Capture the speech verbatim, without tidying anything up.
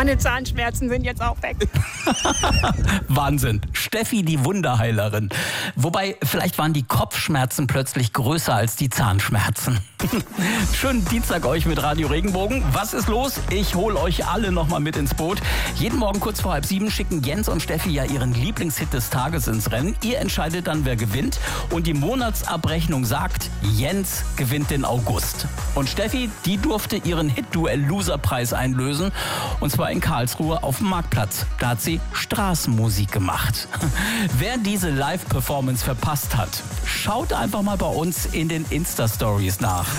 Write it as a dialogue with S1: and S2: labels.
S1: Meine Zahnschmerzen sind jetzt auch weg.
S2: Wahnsinn. Steffi, die Wunderheilerin. Wobei, vielleicht waren die Kopfschmerzen plötzlich größer als die Zahnschmerzen. Schönen Dienstag euch mit Radio Regenbogen. Was ist los? Ich hole euch alle nochmal mit ins Boot. Jeden Morgen kurz vor halb sieben schicken Jens und Steffi ja ihren Lieblingshit des Tages ins Rennen. Ihr entscheidet dann, wer gewinnt. Und die Monatsabrechnung sagt, Jens gewinnt den August. Und Steffi, die durfte ihren Hit-Duell-Loser-Preis einlösen. Und zwar in Karlsruhe auf dem Marktplatz. Da hat sie Straßenmusik gemacht. Wer diese Live-Performance verpasst hat, schaut einfach mal bei uns in den Insta-Stories nach.